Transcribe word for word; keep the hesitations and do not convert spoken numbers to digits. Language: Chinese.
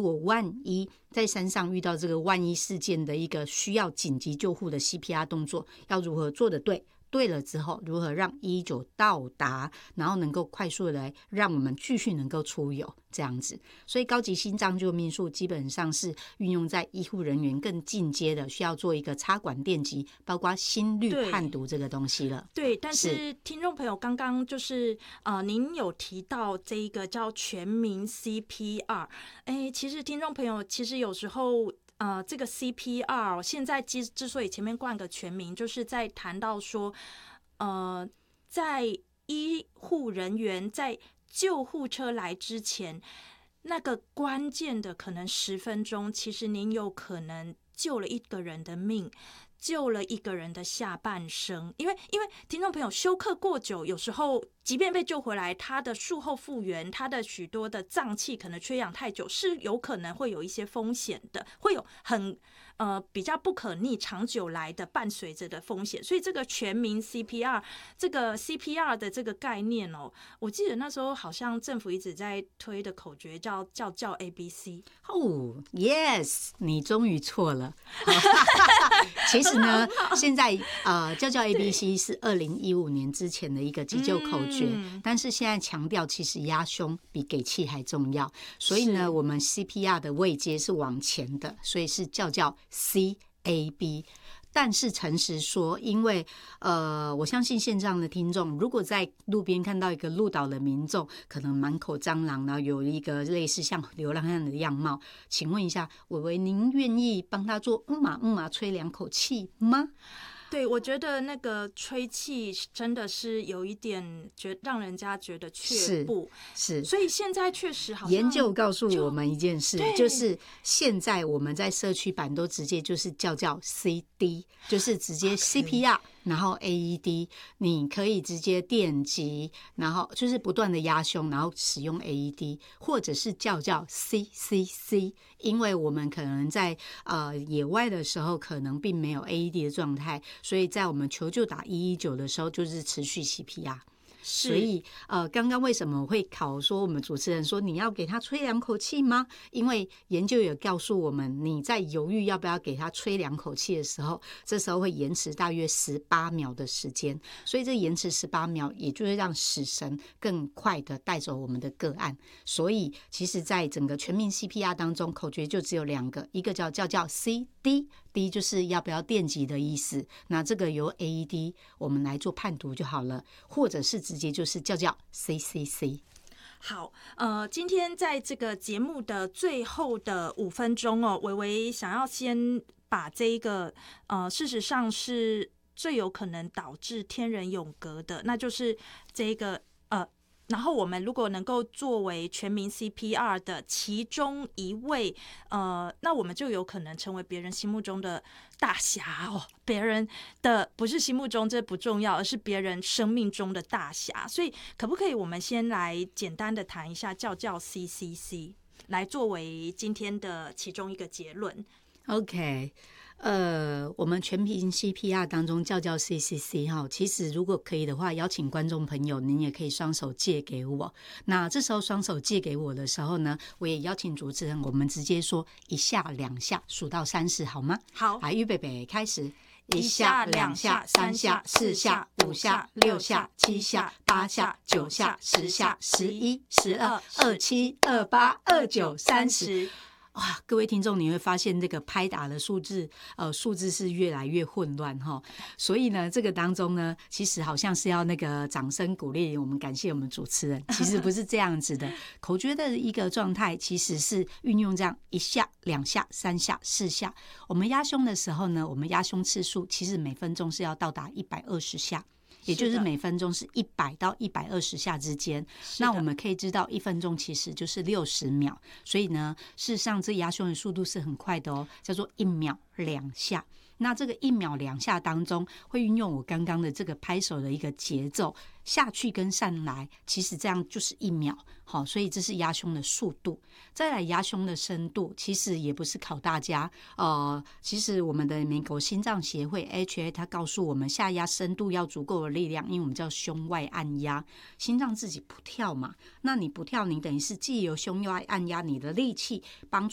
果万一在山上遇到这个万一事件的一个需要紧急救护的 C P R 动作，要如何做得对？对了之后，如何让一一九到达，然后能够快速的来让我们继续能够出游这样子。所以高级心脏救命术基本上是运用在医护人员更进阶的，需要做一个插管电击，包括心率判读这个东西了。 对，但是听众朋友刚刚就是呃，您有提到这一个叫全民 C P R， 哎，其实听众朋友其实有时候。呃，这个 C P R 现在之之所以前面冠个全名，就是在谈到说，呃，在医护人员在救护车来之前，那个关键的可能十分钟，其实您有可能救了一个人的命。救了一个人的下半生，因为因为听众朋友休克过久，有时候即便被救回来，他的术后复原，他的许多的脏器可能缺氧太久，是有可能会有一些风险的，会有很呃比较不可逆、长久来的伴随着的风险。所以这个全民 C P R， 这个 C P R 的这个概念哦，我记得那时候好像政府一直在推的口诀叫叫叫 A B C。 哦 ，Yes， 你终于错了。其实呢，现在呃，叫叫 A B C 是二零一五年之前的一个急救口诀，嗯、但是现在强调其实压胸比给气还重要，所以呢，我们 C P R 的位阶是往前的，所以是叫叫 C A B。但是诚实说，因为呃，我相信线上的听众，如果在路边看到一个路倒的民众，可能满口蟑螂，然后有一个类似像流浪汉的样貌，请问一下，伟伟，您愿意帮他做嗯嘛嗯嘛吹两口气吗？ 对，我觉得那个吹气真的是有一点觉让人家觉得却步， 是，是， 所以现在确实好像研究告诉我们一件事，就, 就是现在我们在社区版都直接就是叫叫 C D， 就是直接 C P R， 然后 A E D， 你可以直接电击，然后就是不断的压胸，然后使用 A E D， 或者是叫叫 C C C， 因为我们可能在呃野外的时候可能并没有 A E D 的状态。所以在我们求救打一一九的时候，就是持续 C P R。所以呃，刚刚为什么会考说我们主持人说你要给他吹两口气吗？因为研究也告诉我们，你在犹豫要不要给他吹两口气的时候，这时候会延迟大约十八秒的时间。所以这延迟十八秒，也就是让死神更快的带走我们的个案。所以其实在整个全民 C P R 当中，口诀就只有两个，一个叫叫叫 C D。D 就是要不要电击的意思，那这个由 A E D 我们来做判读就好了，或者是直接就是叫叫 C C C。 好，呃，今天在这个节目的最后的五分钟哦，微微想要先把这一个呃，事实上是最有可能导致天人永隔的，那就是这个呃。然后我们如果能够作为全民 C P R 的其中一位，呃，那我们就有可能成为别人心目中的大侠哦。别人的不是心目中这不重要，而是别人生命中的大侠。所以，可不可以我们先来简单的谈一下叫叫 C C C， 来作为今天的其中一个结论 ？OK。呃，我们全民 C P R 当中叫叫 C C C 哈，其实如果可以的话，邀请观众朋友，您也可以双手借给我。那这时候双手借给我的时候呢，我也邀请主持人，我们直接说一下两下，数到三十好吗？ 好， 来，预备备，开始。一下、两下、三下、四下、五下、六下、七下、八下、九下、十下、十一、十二、二七、二八、二九、三十。哇，各位听众，你会发现这个拍打的数字，呃，数字是越来越混乱哈。所以呢，这个当中呢，其实好像是要那个掌声鼓励我们，感谢我们主持人。其实不是这样子的，口诀的一个状态其实是运用这样一下、两下、三下、四下。我们压胸的时候呢，我们压胸次数其实每分钟是要到达一百二十下。也就是每分钟是一百到一百二十下之间，那我们可以知道一分钟其实就是六十秒，所以呢，事实上这压胸的速度是很快的哦，叫做一秒两下。那这个一秒两下当中，会运用我刚刚的这个拍手的一个节奏下去跟上来，其实这样就是一秒。好，所以这是压胸的速度。再来压胸的深度，其实也不是考大家，呃，其实我们的美国心脏协会 H A 它告诉我们，下压深度要足够的力量，因为我们叫胸外按压，心脏自己不跳嘛，那你不跳，你等于是既由胸外按压，你的力气帮助